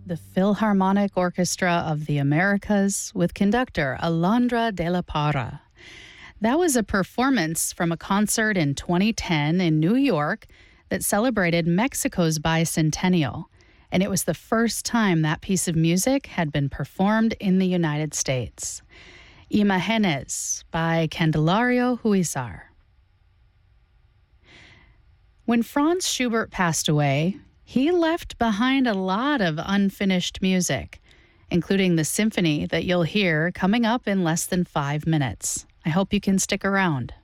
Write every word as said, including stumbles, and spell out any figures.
the Philharmonic Orchestra of the Americas with conductor Alondra de la Parra. That was a performance from a concert in twenty ten in New York that celebrated Mexico's bicentennial, and it was the first time that piece of music had been performed in the United States. Imágenes by Candelario Huizar. When Franz Schubert passed away, he left behind a lot of unfinished music, including the symphony that you'll hear coming up in less than five minutes. I hope you can stick around.